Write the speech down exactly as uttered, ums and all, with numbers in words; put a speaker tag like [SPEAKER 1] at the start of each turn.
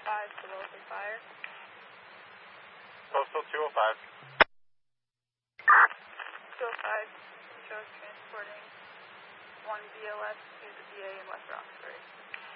[SPEAKER 1] five to Wellesley Fire.
[SPEAKER 2] Postal two oh five.
[SPEAKER 1] two oh five shows transporting one B L S to the V A in West Roxbury.